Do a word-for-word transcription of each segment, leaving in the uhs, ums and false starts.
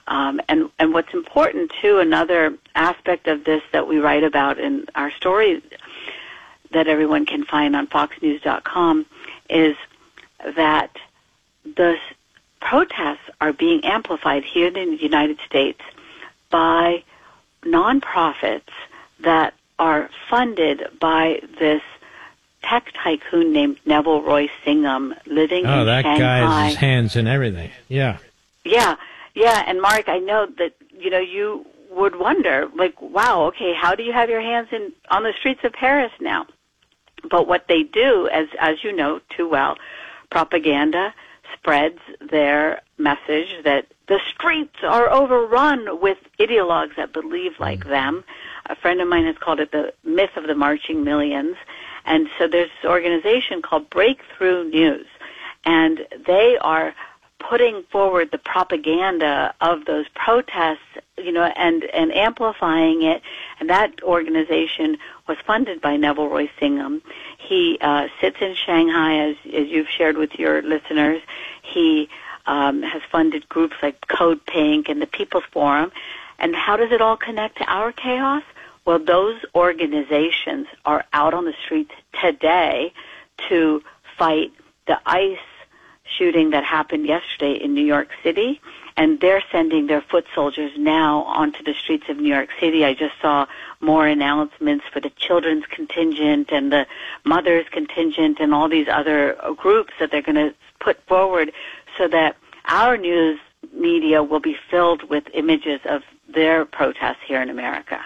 Um, and, and what's important, too, another aspect of this that we write about in our story that everyone can find on fox news dot com is that the protests are being amplified here in the United States by nonprofits that are funded by this tech tycoon named Neville Roy Singham, living oh, in that Shanghai. guy has his hands in everything. Yeah. Yeah, yeah. And Mark, I know that, you know, you would wonder, like, wow, okay, how do you have your hands in on the streets of Paris now? But what they do, as as you know too well, propaganda spreads their message that the streets are overrun with ideologues that believe like mm-hmm. them. A friend of mine has called it the myth of the marching millions. And so there's this organization called Breakthrough News, and they are putting forward the propaganda of those protests, you know, and, and amplifying it. And that organization was funded by Neville Roy Singham. He uh, sits in Shanghai, as, as you've shared with your listeners. He um, has funded groups like Code Pink and the People's Forum. And how does it all connect to our chaos? Well, those organizations are out on the streets today to fight the ICE shooting that happened yesterday in New York City, and they're sending their foot soldiers now onto the streets of New York City. I just saw more announcements for the children's contingent and the mothers contingent and all these other groups that they're going to put forward so that our news media will be filled with images of their protests here in America.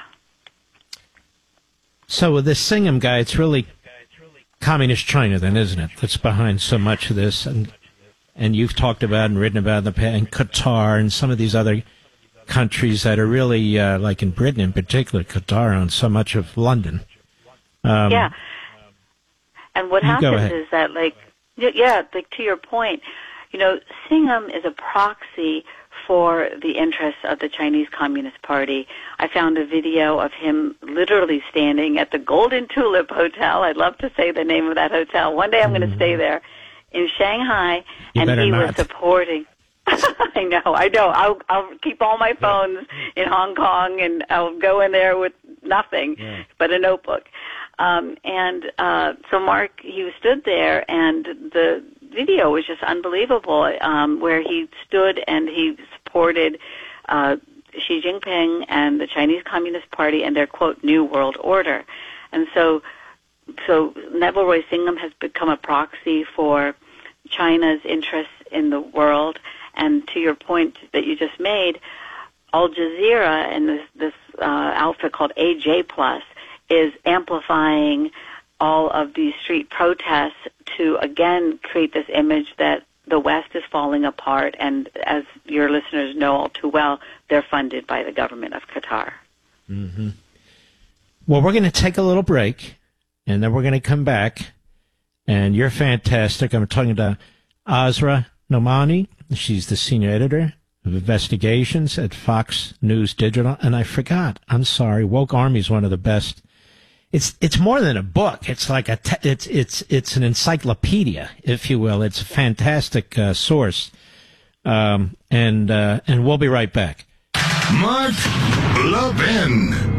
So with this Singham guy, it's really communist China then, isn't it, that's behind so much of this? And and you've talked about and written about in the past, and Qatar and some of these other countries that are really, uh, like in Britain in particular, Qatar owns so much of London. Um, yeah. And what happens is that, like, yeah, like to your point, you know, Singham is a proxy for the interests of the Chinese Communist Party. I found a video of him literally standing at the Golden Tulip Hotel. I'd love to say the name of that hotel. One day I'm mm. going to stay there in Shanghai, you and he not. was supporting. I know, I know. I'll, I'll keep all my phones in Hong Kong, and I'll go in there with nothing yeah. but a notebook. Um, and uh, so Mark, he stood there, and the video was just unbelievable, um, where he stood and he supported uh, Xi Jinping and the Chinese Communist Party and their, quote, New World Order. And so so Neville Roy Singham has become a proxy for China's interests in the world. And to your point that you just made, Al Jazeera and this, this uh, outfit called A J Plus is amplifying all of these street protests to, again, create this image that the West is falling apart, and as your listeners know all too well, they're funded by the government of Qatar. Mm-hmm. Well, we're going to take a little break, and then we're going to come back, and you're fantastic. I'm talking to Asra Nomani. She's the senior editor of investigations at Fox News Digital, and I forgot, I'm sorry, Woke Army is one of the best. It's it's more than a book. It's like a te- it's it's it's an encyclopedia, if you will. It's a fantastic uh, source, um, and uh, and we'll be right back. Mark Levin.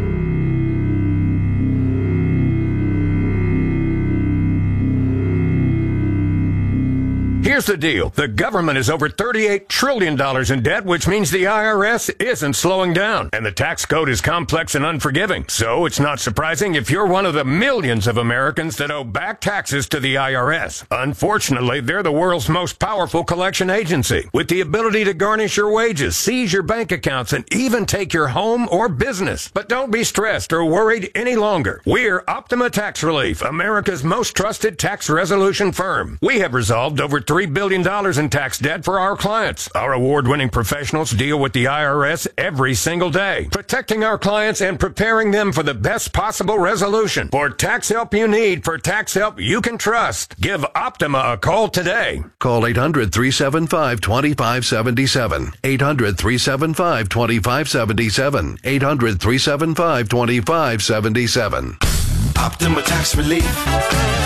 Here's the deal. The government is over thirty-eight trillion dollars in debt, which means the I R S isn't slowing down. And the tax code is complex and unforgiving. So it's not surprising if you're one of the millions of Americans that owe back taxes to the I R S. Unfortunately, they're the world's most powerful collection agency, with the ability to garnish your wages, seize your bank accounts, and even take your home or business. But don't be stressed or worried any longer. We're Optima Tax Relief, America's most trusted tax resolution firm. We have resolved over three billion dollars in tax debt for our clients. Our award-winning professionals deal with the I R S every single day, protecting our clients and preparing them for the best possible resolution. For tax help you need, for tax help you can trust, give Optima a call today. Call eight hundred, three seven five, two five seven seven. eight hundred, three seven five, two five seven seven. eight hundred, three seven five, two five seven seven. Optima Tax Relief.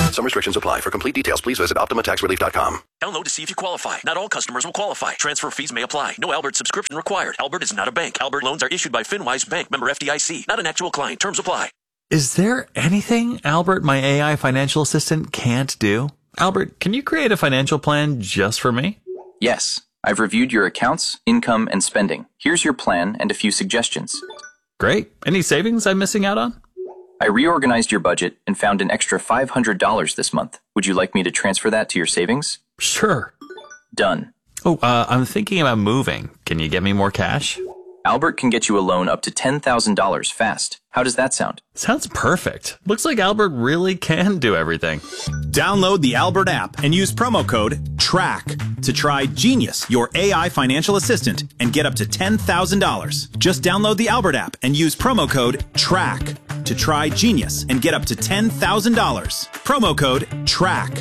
Some restrictions apply. For complete details, please visit Optima Tax Relief dot com. Download to see if you qualify. Not all customers will qualify. Transfer fees may apply. No Albert subscription required. Albert is not a bank. Albert loans are issued by FinWise Bank, member F D I C. Not an actual client. Terms apply. Is there anything Albert, my A I financial assistant, can't do? Albert, can you create a financial plan just for me? Yes. I've reviewed your accounts, income, and spending. Here's your plan and a few suggestions. Great. Any savings I'm missing out on? I reorganized your budget and found an extra five hundred dollars this month. Would you like me to transfer that to your savings? Sure. Done. Oh, uh, I'm thinking about moving. Can you get me more cash? Albert can get you a loan up to ten thousand dollars fast. How does that sound? Sounds perfect. Looks like Albert really can do everything. Download the Albert app and use promo code TRACK to try Genius, your A I financial assistant, and get up to ten thousand dollars. Just download the Albert app and use promo code TRACK to try Genius and get up to ten thousand dollars. Promo code TRACK.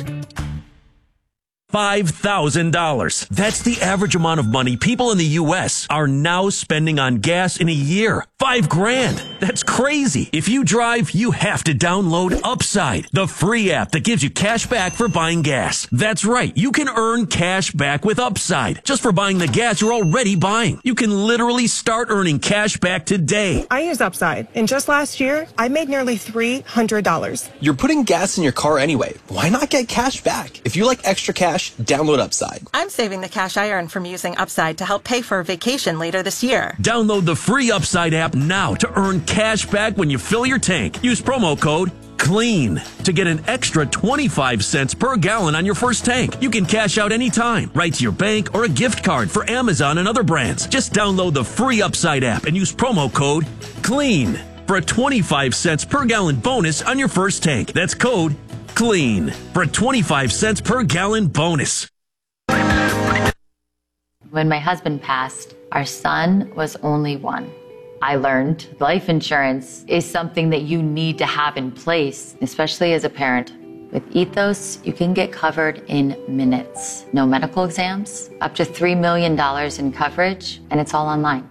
five thousand dollars. That's the average amount of money people in the U S are now spending on gas in a year. Five grand. That's crazy. If you drive, you have to download Upside, the free app that gives you cash back for buying gas. That's right. You can earn cash back with Upside just for buying the gas you're already buying. You can literally start earning cash back today. I use Upside, and just last year, I made nearly three hundred dollars. You're putting gas in your car anyway. Why not get cash back? If you like extra cash, download Upside. I'm saving the cash I earn from using Upside to help pay for a vacation later this year. Download the free Upside app now to earn cash back when you fill your tank. Use promo code CLEAN to get an extra twenty-five cents per gallon on your first tank. You can cash out anytime, right to your bank or a gift card for Amazon and other brands. Just download the free Upside app and use promo code CLEAN for a twenty-five cents per gallon bonus on your first tank. That's code CLEAN for a twenty-five cents per gallon bonus. When my husband passed, our son was only one. I learned life insurance is something that you need to have in place, especially as a parent. With Ethos, you can get covered in minutes. No medical exams, up to three million dollars in coverage, and it's all online.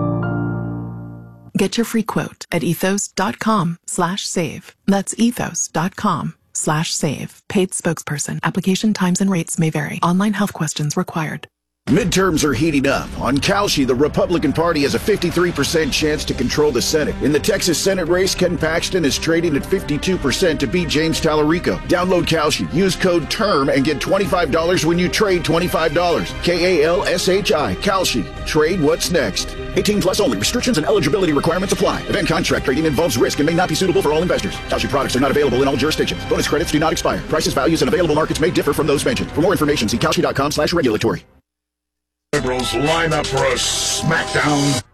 Get your free quote at ethos.com slash save. That's ethos.com slash save. Paid spokesperson. Application times and rates may vary. Online health questions required. Midterms are heating up. On Kalshi, the Republican Party has a fifty-three percent chance to control the Senate. In the Texas Senate race, Ken Paxton is trading at fifty-two percent to beat James Tallarico. Download Kalshi. Use code TERM and get twenty-five dollars when you trade twenty-five dollars. K A L S H I. Kalshi. Trade what's next. eighteen plus only. Restrictions and eligibility requirements apply. Event contract trading involves risk and may not be suitable for all investors. Kalshi products are not available in all jurisdictions. Bonus credits do not expire. Prices, values, and available markets may differ from those mentioned. For more information, see Kalshi dot com slash regulatory. Liberals line up for a smackdown.